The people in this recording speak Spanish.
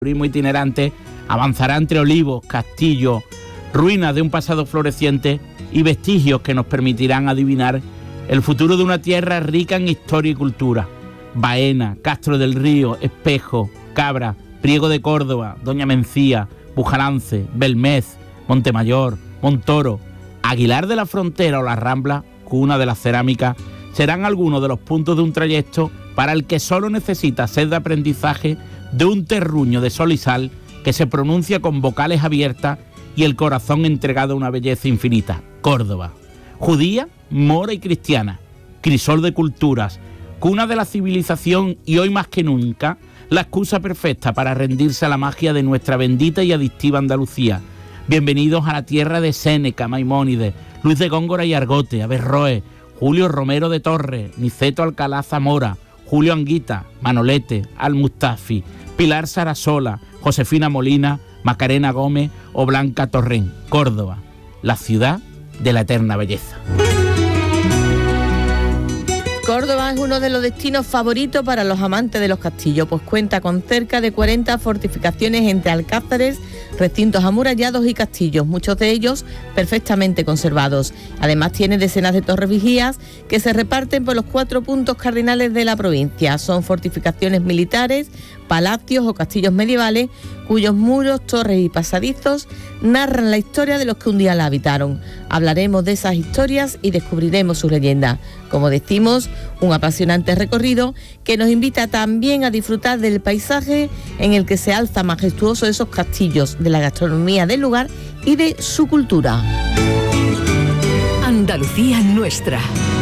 turismo itinerante avanzará entre olivos, castillos, ruinas de un pasado floreciente y vestigios que nos permitirán adivinar el futuro de una tierra rica en historia y cultura. Baena, Castro del Río, Espejo, Cabra, Priego de Córdoba, Doña Mencía, Bujalance, Belmez, Montemayor, Montoro, Aguilar de la Frontera o La Rambla, cuna de la cerámica, serán algunos de los puntos de un trayecto para el que solo necesita sed de aprendizaje de un terruño de sol y sal que se pronuncia con vocales abiertas y el corazón entregado a una belleza infinita. Córdoba, judía, mora y cristiana, crisol de culturas, cuna de la civilización y hoy más que nunca la excusa perfecta para rendirse a la magia de nuestra bendita y adictiva Andalucía. Bienvenidos a la tierra de Séneca, Maimónides, Luis de Góngora y Argote, Averroes, Julio Romero de Torres, Niceto Alcalá Zamora, Julio Anguita, Manolete, Al-Mustafi, Pilar Sarasola, Josefina Molina, Macarena Gómez o Blanca Torrén. Córdoba, la ciudad de la eterna belleza. Córdoba es uno de los destinos favoritos para los amantes de los castillos, pues cuenta con cerca de 40 fortificaciones entre alcázares, recintos amurallados y castillos, muchos de ellos perfectamente conservados. Además tiene decenas de torres vigías que se reparten por los 4 puntos cardinales de la provincia. Son fortificaciones militares, palacios o castillos medievales cuyos muros, torres y pasadizos narran la historia de los que un día la habitaron. Hablaremos de esas historias y descubriremos sus leyendas. Como decimos, un apasionante recorrido que nos invita también a disfrutar del paisaje en el que se alza majestuoso esos castillos, de la gastronomía del lugar y de su cultura. Andalucía nuestra.